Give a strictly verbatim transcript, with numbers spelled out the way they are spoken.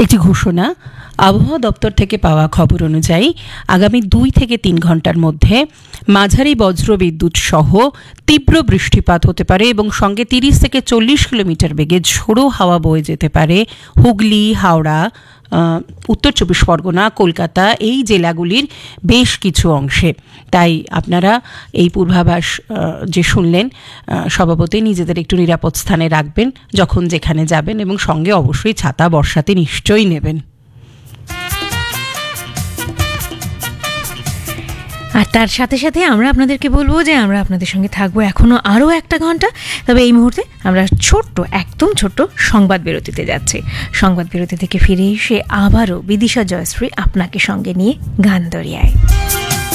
একটি ঘোষণা, আবহাওয়া দপ্তর থেকে পাওয়া খবর অনুযায়ী আগামী দুই থেকে তিন ঘন্টার মধ্যে মাঝারি বজ্র বিদ্যুৎ সহ তীব্র বৃষ্টিপাত হতে পারে এবং সঙ্গে তিরিশ থেকে চল্লিশ কিলোমিটার বেগে ঝোড়ো হাওয়া বয়ে যেতে পারে হুগলি, হাওড়া, উত্তর চব্বিশ পরগনা, কলকাতা এই জেলাগুলির বেশ কিছু অংশে। তাই আপনারা এই পূর্বাভাস যে শুনলেন, স্বভাবতই নিজেদের একটু নিরাপদ স্থানে রাখবেন যখন যেখানে যাবেন, এবং সঙ্গে অবশ্যই ছাতা বর্ষাতে নিশ্চয়ই নেবেন। আর তার সাথে সাথে আমরা আপনাদেরকে বলবো যে আমরা আপনাদের সঙ্গে থাকবো এখনও আরও একটা ঘন্টা। তবে এই মুহূর্তে আমরা ছোট্ট, একদম ছোট্ট সংবাদ বিরতিতে যাচ্ছি। সংবাদ বিরতি থেকে ফিরে এসে আবারও বিদিশা জয়শ্রী আপনাকে সঙ্গে নিয়ে গান দরিয়ায়।